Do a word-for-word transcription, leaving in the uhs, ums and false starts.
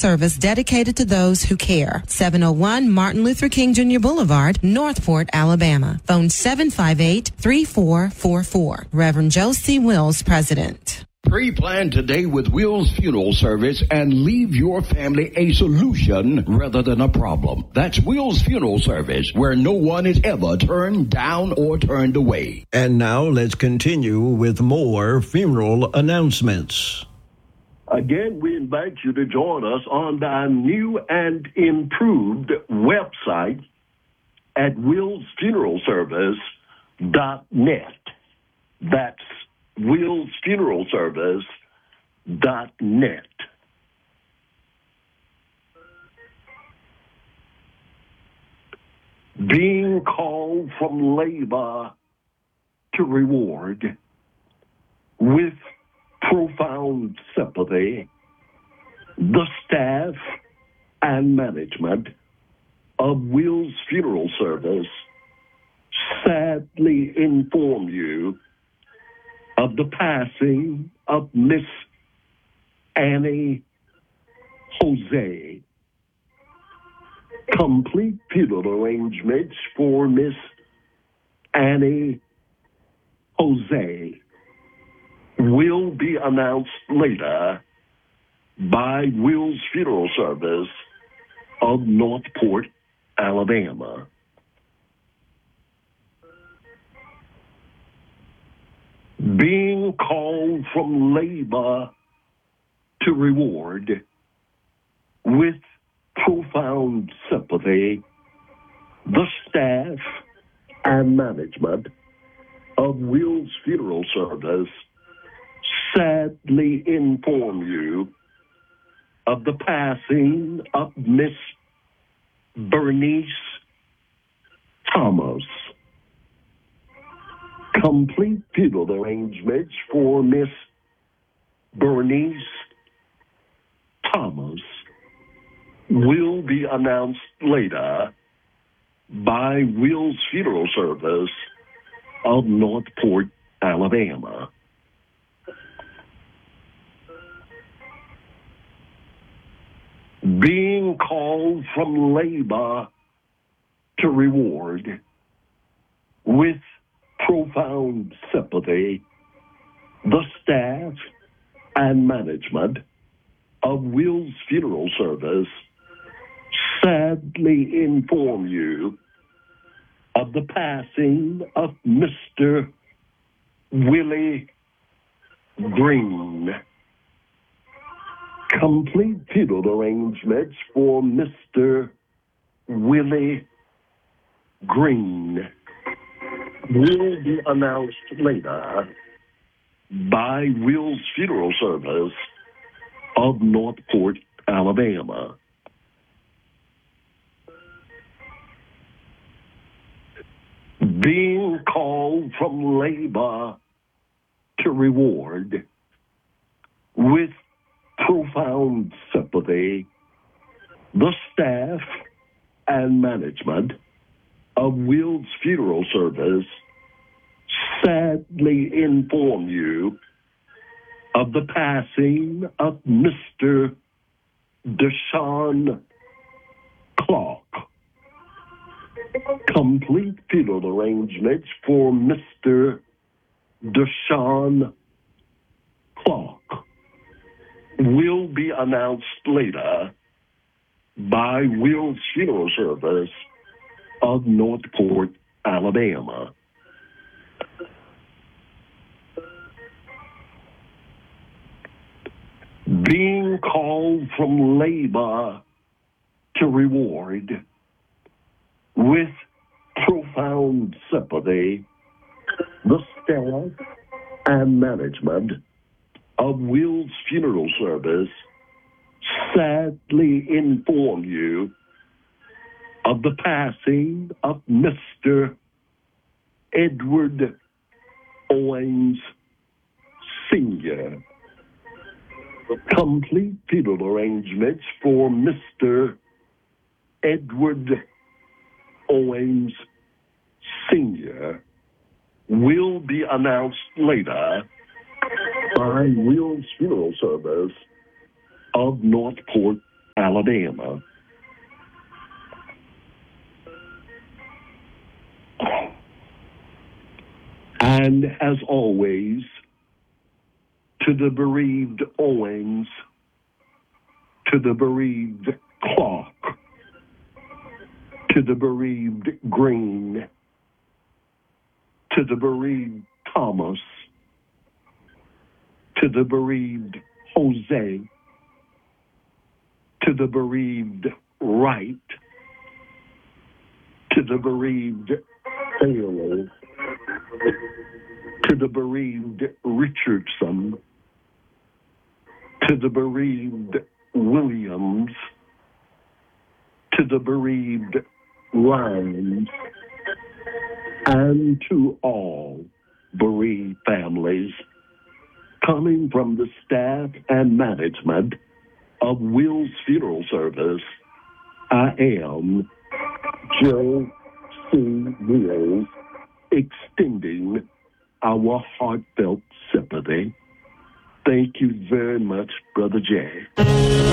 service dedicated to those who care. seven oh one Martin Luther King Junior Boulevard, Northport, Alabama. Phone seven five eight, three four four four. Reverend Joe C. Wills, President. Pre-plan today with Will's Funeral Service and leave your family a solution rather than a problem. That's Will's Funeral Service, where no one is ever turned down or turned away. And now let's continue with more funeral announcements. Again, we invite you to join us on our new and improved website at wills funeral service dot net. That's wills funeral service dot net. Being called from labor to reward with profound sympathy, the staff and management of Will's Funeral Service sadly inform you of the passing of Miss Annie Jose. Complete funeral arrangements for Miss Annie Jose will be announced later by Will's Funeral Service of Northport, Alabama. Being called from labor to reward with profound sympathy, the staff and management of Will's Funeral Service sadly inform you of the passing of Miss Bernice Thomas. Complete funeral arrangements for Miss Bernice Thomas will be announced later by Will's Funeral Service of Northport, Alabama. Being called from labor to reward with profound sympathy, the staff and management of Will's Funeral Service sadly inform you of the passing of Mister Willie Green. Complete funeral arrangements for Mister Willie Green will be announced later by Will's Funeral Service of Northport, Alabama. Being called from labor to reward with profound sympathy, the staff and management of Will's Funeral Service sadly inform you of the passing of Mister Deshaun Clark. Complete funeral arrangements for Mister Deshaun Clark will be announced later by Will's Funeral Service of Northport, Alabama. Being called from labor to reward with profound sympathy, the staff and management of Will's Funeral Service sadly inform you of the passing of Mister Edward Owens Senior Complete funeral arrangements for Mister Edward Owens Senior will be announced later by Will's Funeral Service of Northport, Alabama. And as always, to the bereaved Owens, to the bereaved Clark, to the bereaved Green, to the bereaved Thomas, to the bereaved Jose, to the bereaved Wright, to the bereaved Taylor, to the bereaved Richardson, to the bereaved Williams, to the bereaved Lyons, and to all bereaved families, coming from the staff and management of Will's Funeral Service, I am Joe C. Wills, extending our heartfelt sympathy. Thank you very much, Brother Jay.